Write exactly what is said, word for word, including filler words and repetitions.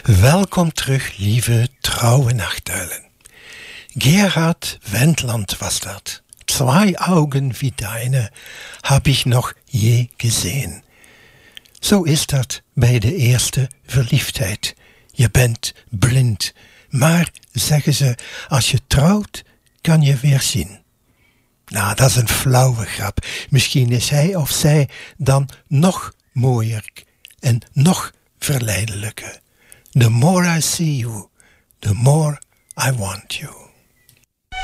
Welkom terug, lieve trouwe nachtuilen. Gerhard Wendland was dat. Zwei Augen wie deine hab ich noch je gesehen. Zo is dat bij de eerste verliefdheid. Je bent blind, maar, zeggen ze, als je trouwt, kan je weer zien. Nou, dat is een flauwe grap. Misschien is hij of zij dan nog mooier en nog verleidelijker. The more I see you, the more I want you.